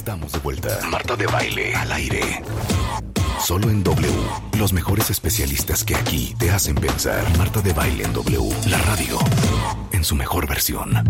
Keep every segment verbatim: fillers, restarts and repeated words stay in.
Estamos de vuelta. Marta de Baile al aire. Solo en W. Los mejores especialistas que aquí te hacen pensar. Marta de Baile en W. La radio en su mejor versión.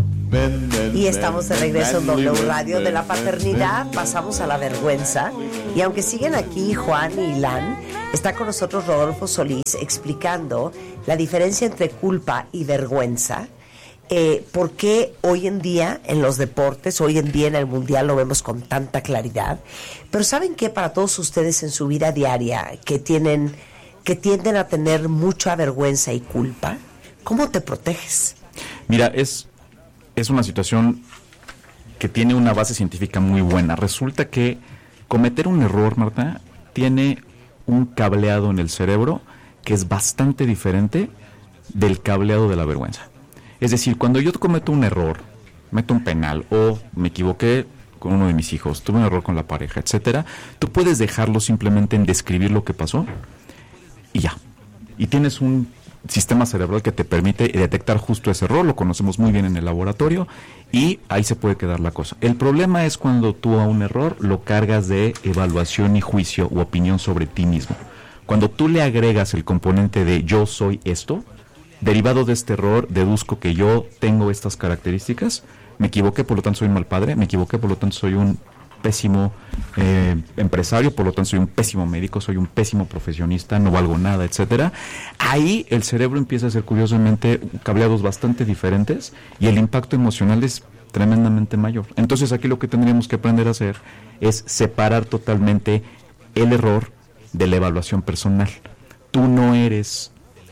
Y estamos de regreso en W Radio. De la paternidad pasamos a la vergüenza. Y aunque siguen aquí Juan y Ilan, está con nosotros Rodolfo Solís explicando la diferencia entre culpa y vergüenza. Eh, ¿Por qué hoy en día en los deportes, hoy en día en el mundial lo vemos con tanta claridad? Pero ¿saben qué? Para todos ustedes en su vida diaria que tienen, que tienden a tener mucha vergüenza y culpa, ¿cómo te proteges? Mira, es, es una situación que tiene una base científica muy buena. Resulta que cometer un error, Marta, tiene un cableado en el cerebro que es bastante diferente del cableado de la vergüenza. Es decir, cuando yo cometo un error, meto un penal o me equivoqué con uno de mis hijos, tuve un error con la pareja, etcétera, tú puedes dejarlo simplemente en describir lo que pasó y ya. Y tienes un sistema cerebral que te permite detectar justo ese error, lo conocemos muy bien en el laboratorio y ahí se puede quedar la cosa. El problema es cuando tú a un error lo cargas de evaluación y juicio u opinión sobre ti mismo. Cuando tú le agregas el componente de yo soy esto, derivado de este error, deduzco que yo tengo estas características, me equivoqué, por lo tanto soy un mal padre, me equivoqué, por lo tanto soy un pésimo eh, empresario, por lo tanto soy un pésimo médico, soy un pésimo profesionista, no valgo nada, etcétera. Ahí el cerebro empieza a ser curiosamente cableados bastante diferentes y el impacto emocional es tremendamente mayor. Entonces aquí lo que tendríamos que aprender a hacer es separar totalmente el error de la evaluación personal. Tú no eres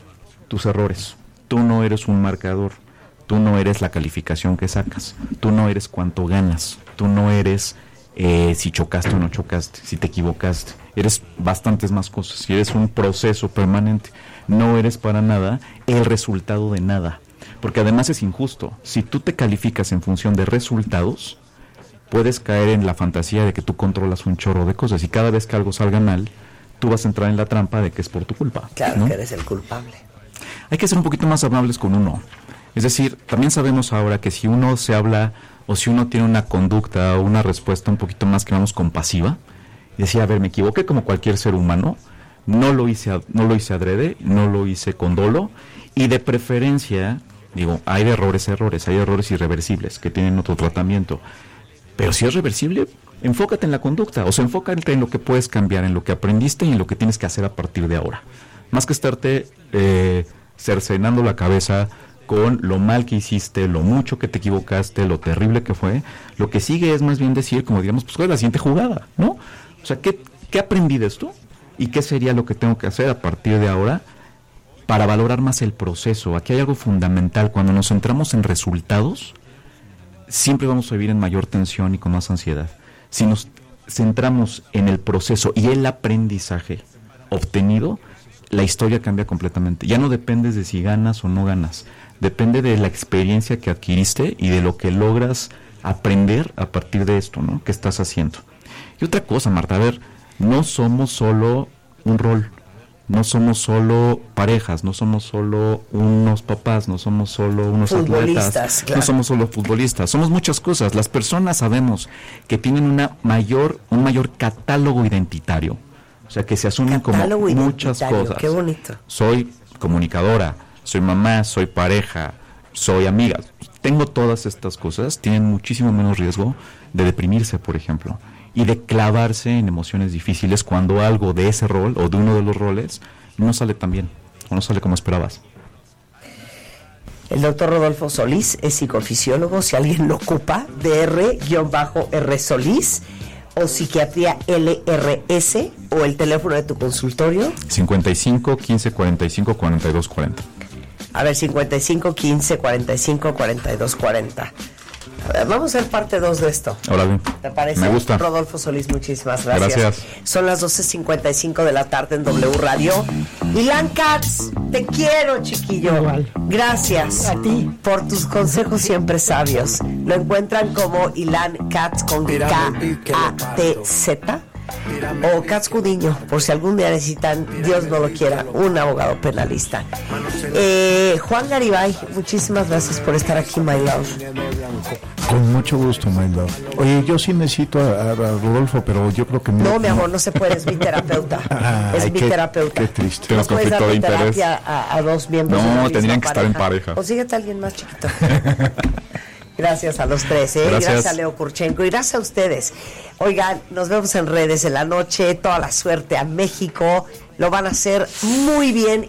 tus errores, tú no eres un marcador, tú no eres la calificación que sacas, tú no eres cuánto ganas, tú no eres eh, si chocaste o no chocaste, si te equivocaste, eres bastantes más cosas, y eres un proceso permanente, no eres para nada el resultado de nada, porque además es injusto. Si tú te calificas en función de resultados, puedes caer en la fantasía de que tú controlas un chorro de cosas y cada vez que algo salga mal, tú vas a entrar en la trampa de que es por tu culpa. Claro, ¿no? que eres el culpable. Hay que ser un poquito más amables con uno. Es decir, también sabemos ahora que si uno se habla o si uno tiene una conducta o una respuesta un poquito más, que vamos, compasiva, y decir, a ver, me equivoqué como cualquier ser humano, no lo hice, no lo hice adrede, no lo hice con dolo, y de preferencia, digo, hay de errores, errores, hay errores irreversibles que tienen otro tratamiento, pero si es reversible, enfócate en la conducta, o sea, enfócate en lo que puedes cambiar, en lo que aprendiste y en lo que tienes que hacer a partir de ahora. Más que estarte eh, cercenando la cabeza con lo mal que hiciste, lo mucho que te equivocaste, lo terrible que fue, lo que sigue es más bien decir, como digamos, pues ¿cuál es la siguiente jugada? ¿No? O sea, ¿qué, qué aprendí de esto? ¿Y qué sería lo que tengo que hacer a partir de ahora para valorar más el proceso? Aquí hay algo fundamental. Cuando nos centramos en resultados, siempre vamos a vivir en mayor tensión y con más ansiedad. Si nos centramos en el proceso y el aprendizaje obtenido, la historia cambia completamente. Ya no dependes de si ganas o no ganas. Depende de la experiencia que adquiriste y de lo que logras aprender a partir de esto, ¿no? ¿Qué estás haciendo? Y otra cosa, Marta, a ver, no somos solo un rol, no somos solo parejas, no somos solo unos papás, no somos solo unos atletas, claro. No somos solo futbolistas, somos muchas cosas. Las personas sabemos que tienen una mayor, un mayor catálogo identitario. O sea, que se asumen catálogo como muchas cosas. Qué bonito. Soy comunicadora, soy mamá, soy pareja, soy amiga. Tengo todas estas cosas, tienen muchísimo menos riesgo de deprimirse, por ejemplo, y de clavarse en emociones difíciles cuando algo de ese rol o de uno de los roles no sale tan bien o no sale como esperabas. El doctor Rodolfo Solís es psicofisiólogo, si alguien lo ocupa, D R-R Solís, o psiquiatría L R S, o el teléfono de tu consultorio. cincuenta y cinco, quince, cuarenta y cinco, cuarenta y dos, cuarenta. A ver, cincuenta y cinco, quince, cuarenta y cinco, cuarenta y dos, cuarenta. A ver, vamos a hacer parte dos de esto. Órale. ¿Te parece? Me gusta. Rodolfo Solís, muchísimas gracias. Gracias. Son las doce cincuenta y cinco de la tarde en W Radio. Ilan Katz, te quiero, chiquillo. Igual. Gracias a ti por tus consejos siempre sabios. Lo encuentran como Ilan Katz con K A T Z o Katz Gudiño, por si algún día necesitan, Dios no lo quiera, un abogado penalista. Eh, Juan Garibay, muchísimas gracias por estar aquí, my love. Con mucho gusto, my love. Oye, yo sí necesito a, a Rodolfo, pero yo creo que no. No, mi amor, no se puede, es mi terapeuta. Ah, es mi qué, terapeuta. Qué triste. Tenemos ¿No puedes conflicto de darle interés. terapia a, a dos miembros No, de la misma tendrían que estar en pareja? pareja. Consíguete a alguien más chiquito. Gracias a los tres, ¿eh? Gracias. Gracias a Leo Kurchenko y gracias a ustedes. Oigan, nos vemos en redes en la noche. Toda la suerte a México. Lo van a hacer muy bien